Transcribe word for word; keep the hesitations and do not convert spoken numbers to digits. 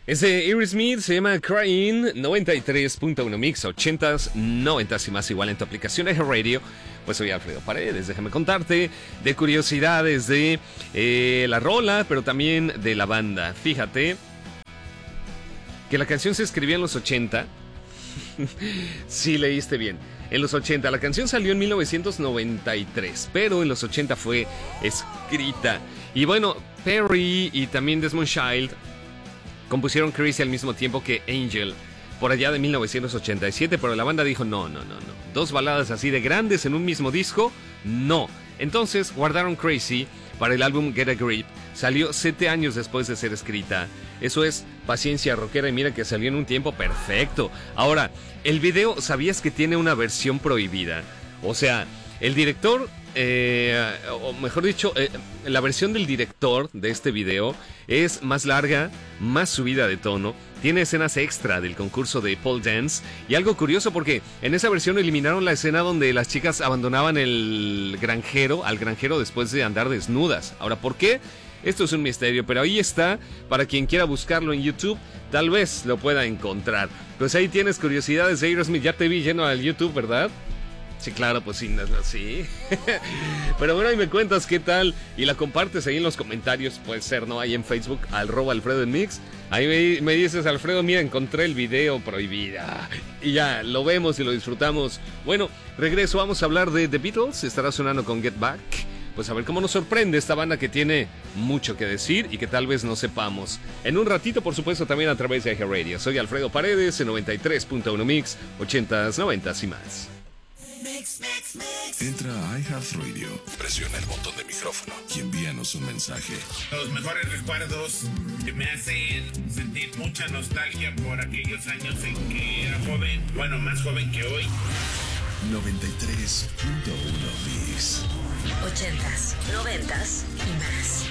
Es de Aerosmith, se llama Crying. Noventa y tres punto uno Mix, ochentas, noventas y más, igual en tu aplicación de Radio. Pues soy Alfredo Paredes, déjame contarte de curiosidades de eh, la rola, pero también de la banda. Fíjate que la canción se escribió en los ochenta. Sí, leíste bien. En los ochenta, la canción salió en mil novecientos noventa y tres, pero en los ochenta fue escrita. Y bueno, Perry y también Desmond Child compusieron Crazy al mismo tiempo que Angel, por allá de mil novecientos ochenta y siete, pero la banda dijo no, no, no, no. Dos baladas así de grandes en un mismo disco, no. Entonces guardaron Crazy para el álbum Get a Grip. Salió siete años después de ser escrita. Eso es paciencia rockera y mira que salió en un tiempo perfecto. Ahora, el video, ¿sabías que tiene una versión prohibida? O sea, el director, eh, o mejor dicho, eh, la versión del director de este video es más larga, más subida de tono, tiene escenas extra del concurso de pole dance y algo curioso porque en esa versión eliminaron la escena donde las chicas abandonaban el granjero, al granjero después de andar desnudas. Ahora, ¿por qué? Esto es un misterio, pero ahí está, para quien quiera buscarlo en YouTube, tal vez lo pueda encontrar. Pues ahí tienes curiosidades de Aerosmith, ya te vi lleno al YouTube, ¿verdad? Sí, claro, pues sí, sí. Pero bueno, ahí me cuentas qué tal y la compartes ahí en los comentarios, puede ser, ¿no? Ahí en Facebook, arroba Alfredo en Mix. Ahí me, me dices, Alfredo, mira, encontré el video prohibida. Y ya, lo vemos y lo disfrutamos. Bueno, regreso, vamos a hablar de The Beatles, estará sonando con Get Back. Pues a ver cómo nos sorprende esta banda que tiene mucho que decir y que tal vez no sepamos. En un ratito, por supuesto, también a través de Radio. Soy Alfredo Paredes, en noventa y tres punto uno Mix, ochentas, noventas y más. Mix, mix, mix. Entra a iHeartRadio, presiona el botón de micrófono y envíanos un mensaje. Los mejores recuerdos que me hacen sentir mucha nostalgia por aquellos años en que era joven, bueno, más joven que hoy. noventa y tres punto uno Mix. Ochentas, noventas y más.